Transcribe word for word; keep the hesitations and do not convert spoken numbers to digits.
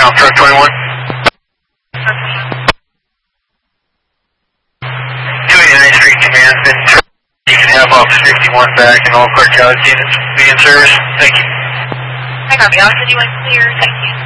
South Truck twenty-one. two eighty-ninth Street Command, been you can have Officer fifty-one back and all Clark County units be in service. Thank you. I copy. Officer fifty-one clear. Thank you.